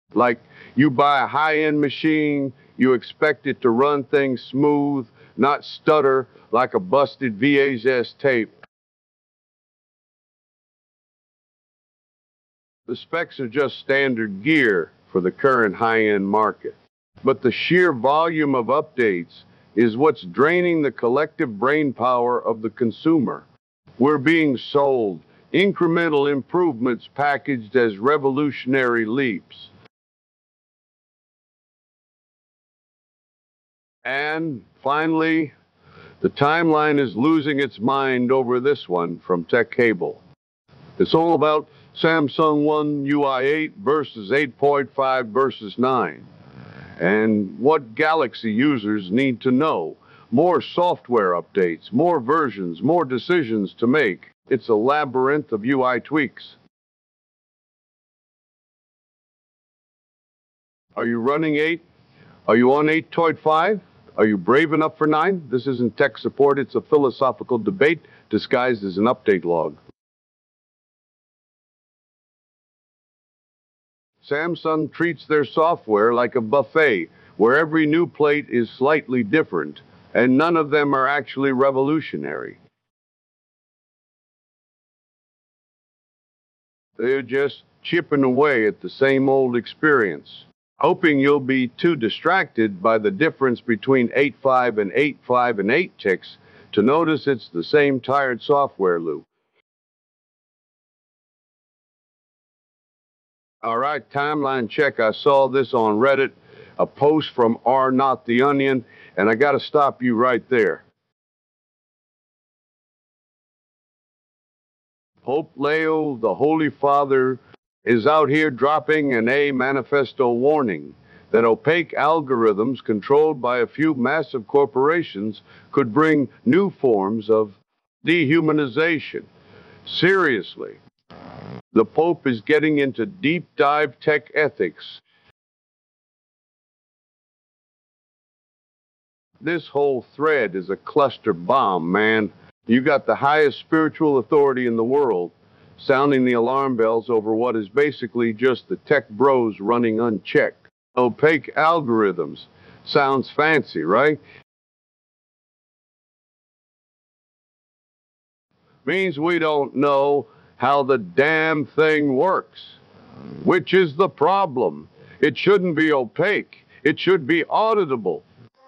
Like you buy a high-end machine, you expect it to run things smooth, not stutter like a busted VHS tape. The specs are just standard gear for the current high-end market. But the sheer volume of updates is what's draining the collective brain power of the consumer. We're being sold incremental improvements packaged as revolutionary leaps. And finally, the timeline is losing its mind over this one from Tech Cable. It's all about Samsung One UI 8 versus 8.5 versus 9. And what Galaxy users need to know. More software updates, more versions, more decisions to make. It's a labyrinth of UI tweaks. Are you running 8? Are you on 8.5? Are you brave enough for 9? This isn't tech support, it's a philosophical debate disguised as an update log. Samsung treats their software like a buffet where every new plate is slightly different, and none of them are actually revolutionary. They're just chipping away at the same old experience, hoping you'll be too distracted by the difference between 8.5 and 8.5 and 8 ticks to notice it's the same tired software loop. All right, timeline check. I saw this on Reddit, a post from R. Not the Onion, and I got to stop you right there. Pope Leo, the Holy Father, is out here dropping an A manifesto warning that opaque algorithms controlled by a few massive corporations could bring new forms of dehumanization. Seriously, the Pope is getting into deep dive tech ethics. This whole thread is a cluster bomb, man. You got the highest spiritual authority in the world sounding the alarm bells over what is basically just the tech bros running unchecked. Opaque algorithms. Sounds fancy, right? Means we don't know how the damn thing works. Which is the problem. It shouldn't be opaque. It should be auditable.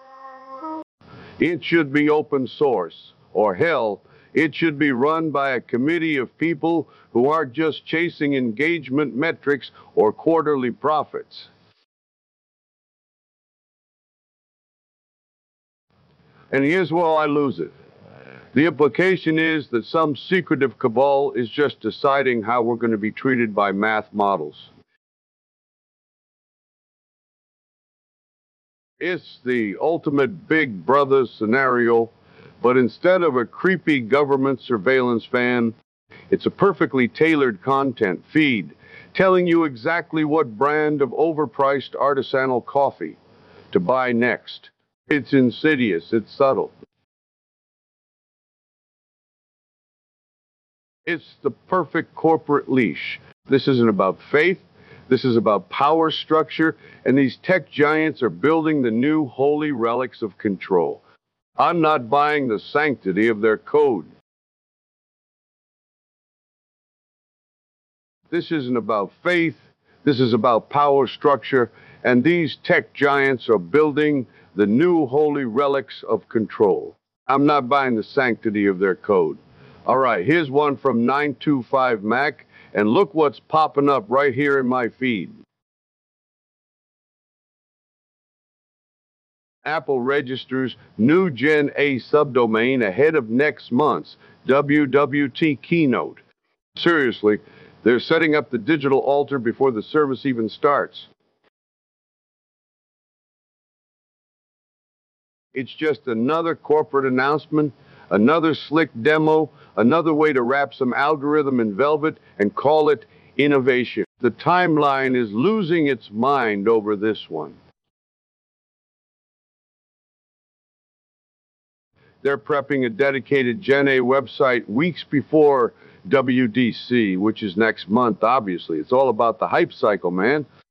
It should be open source. Or hell, it should be run by a committee of people who aren't just chasing engagement metrics or quarterly profits. And here's where I lose it. The implication is that some secretive cabal is just deciding how we're going to be treated by math models. It's the ultimate Big Brother scenario, but instead of a creepy government surveillance van, it's a perfectly tailored content feed telling you exactly what brand of overpriced artisanal coffee to buy next. It's insidious, it's subtle. It's the perfect corporate leash. This isn't about faith. This is about power structure, and these tech giants are building the new holy relics of control. I'm not buying the sanctity of their code. This isn't about faith. This is about power structure, and these tech giants are building the new holy relics of control. I'm not buying the sanctity of their code. All right, here's one from 925 Mac, and look what's popping up right here in my feed. Apple registers new Gen A subdomain ahead of next month's WWT keynote. Seriously, they're setting up the digital altar before the service even starts. It's just another corporate announcement, another slick demo, another way to wrap some algorithm in velvet and call it innovation. The timeline is losing its mind over this one. They're prepping a dedicated Gen A website weeks before WDC, which is next month, obviously. It's all about the hype cycle, man.